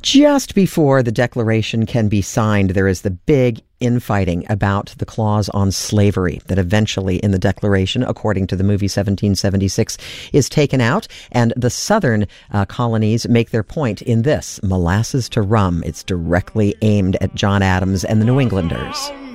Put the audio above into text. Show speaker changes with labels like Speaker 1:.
Speaker 1: Just before the Declaration can be signed, there is the big infighting about the clause on slavery that eventually in the Declaration, according to the movie 1776, is taken out. And the southern colonies make their point in this, Molasses to Rum. It's directly aimed at John Adams and the New Englanders.